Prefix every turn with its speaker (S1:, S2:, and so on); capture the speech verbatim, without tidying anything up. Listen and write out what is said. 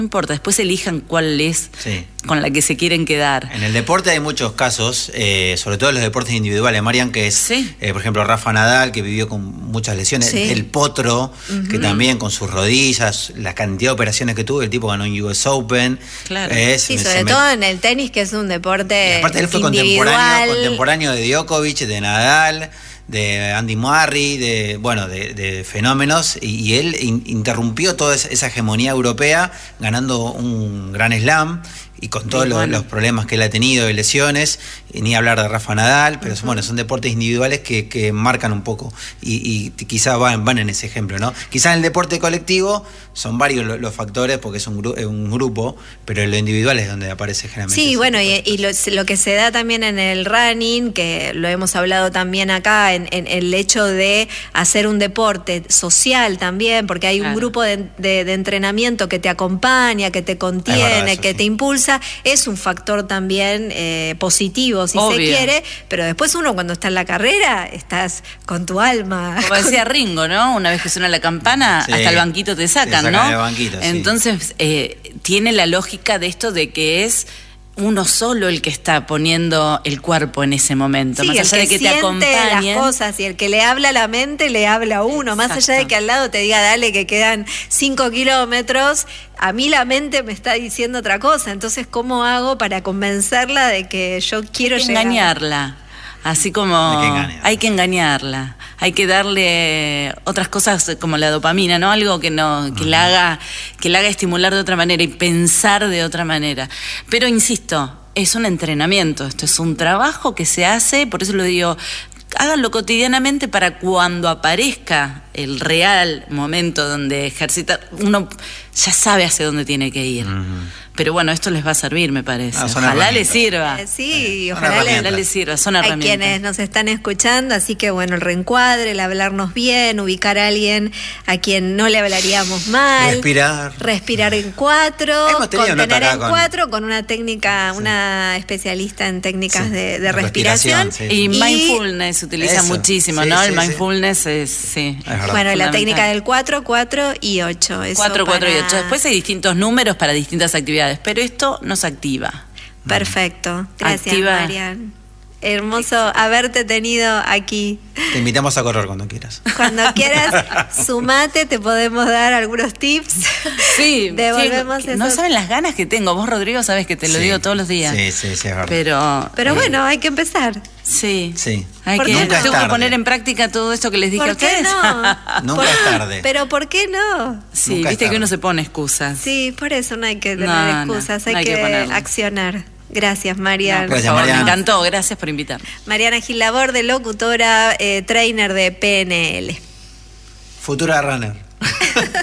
S1: No importa, después elijan cuál es
S2: Sí.
S1: con la que se quieren quedar.
S2: En el deporte hay muchos casos, eh, sobre todo en los deportes individuales, Marian, que es,
S1: Sí.
S2: eh, por ejemplo, Rafa Nadal, que vivió con muchas lesiones,
S3: Sí.
S2: el Potro,
S3: Uh-huh.
S2: que también con sus rodillas, la cantidad de operaciones que tuvo, el tipo ganó un U S Open.
S1: Claro.
S2: Es,
S3: Sí,
S2: se
S3: sobre
S2: me-
S3: todo en el tenis, que es un deporte
S2: Y aparte él fue
S3: individual.
S2: contemporáneo, contemporáneo de Djokovic, de Nadal, de Andy Murray, de bueno, de, de fenómenos, y, y él in, interrumpió toda esa, esa hegemonía europea ganando un gran slam y con todos los,
S1: bueno.
S2: los problemas que él ha tenido de lesiones, y ni hablar de Rafa Nadal, pero uh-huh. bueno, son deportes individuales que, que marcan un poco y, y quizás van, van en ese ejemplo, ¿no? Quizás en el deporte colectivo son varios los, los factores porque es un, gru- un grupo, pero en lo individual es donde aparece generalmente.
S3: Sí, bueno, y, y lo, lo que se da también en el running, que lo hemos hablado también acá, en, en el hecho de hacer un deporte social también, porque hay claro. un grupo de, de, de entrenamiento que te acompaña, que te contiene, verdad, eso, que sí. te impulsa, es un factor también eh, positivo, si Obvio. se quiere, pero después uno cuando está en la carrera, estás con tu alma.
S1: Como
S3: con...
S1: decía Ringo, ¿no? Una vez que suena la campana, sí. hasta el banquito te sacan,
S2: te sacan
S1: ¿no?
S2: del banquito,
S1: Entonces,
S2: sí.
S1: eh, tiene la lógica de esto de que es uno solo el que está poniendo el cuerpo en ese momento,
S3: sí,
S1: más allá
S3: el que
S1: de que te
S3: siente
S1: acompañen
S3: las cosas, y el que le habla a la mente le habla a uno. Exacto. Más allá de que al lado te diga dale que quedan cinco kilómetros, a mí la mente me está diciendo otra cosa. Entonces, ¿cómo hago para convencerla de que yo quiero
S1: hay que
S3: llegar?
S1: Engañarla. Así como
S2: hay que, engañarla.
S1: hay que engañarla, hay que darle otras cosas como la dopamina, ¿no? Algo que no, que uh-huh. la haga, que la haga estimular de otra manera y pensar de otra manera. Pero insisto, es un entrenamiento, esto es un trabajo que se hace, por eso lo digo, háganlo cotidianamente para cuando aparezca el real momento donde ejercitar, uno ya sabe hacia dónde tiene que ir. Uh-huh. Pero bueno, esto les va a servir, me parece. Ah, ojalá les sirva.
S3: Eh, sí,
S2: eh,
S3: ojalá,
S1: ojalá les sirva, son herramientas.
S3: Hay quienes nos están escuchando, así que bueno, el reencuadre, el hablarnos bien, ubicar a alguien a quien no le hablaríamos mal.
S2: Respirar.
S3: Respirar en cuatro, contener en
S2: con...
S3: cuatro, con una técnica, sí. una especialista en técnicas sí. de, de respiración.
S1: respiración sí. Y mindfulness se utiliza Eso. muchísimo, sí, ¿no? Sí, el mindfulness sí. es, sí.
S3: Es bueno, la técnica del cuatro, cuatro y ocho.
S1: cuatro, cuatro y ocho. Después hay distintos números para distintas actividades, pero esto nos activa.
S3: Perfecto. Gracias,
S1: activa.
S3: Marian. Hermoso haberte tenido aquí.
S2: Te invitamos a correr cuando quieras.
S3: Cuando quieras, sumate, te podemos dar algunos tips.
S1: Sí,
S3: devolvemos
S1: sí,
S3: esos...
S1: no saben las ganas que tengo. Vos, Rodrigo, sabes que te lo
S2: sí,
S1: digo todos los días.
S2: Sí, sí, sí, es verdad.
S1: Pero,
S3: Pero bueno, hay que empezar.
S1: Sí.
S2: Sí.
S1: Hay que,
S2: Nunca
S1: tengo
S2: es
S1: que poner en práctica todo esto que les dije
S3: ¿Por
S1: a ustedes.
S3: Qué no?
S2: Nunca es tarde.
S3: Pero ¿por qué no?
S1: Sí,
S2: Nunca
S1: viste que uno se pone excusas.
S3: Sí, por eso no hay que tener
S1: no,
S3: excusas,
S1: no, no
S3: hay,
S1: hay
S3: que,
S1: que
S3: accionar. Gracias, Mariana.
S1: No, por
S2: Gracias,
S1: favor,
S2: Mariana.
S1: Me encantó, gracias por invitarme.
S3: Mariana Gil Laborde, locutora, eh, trainer de P N L.
S2: Futura runner.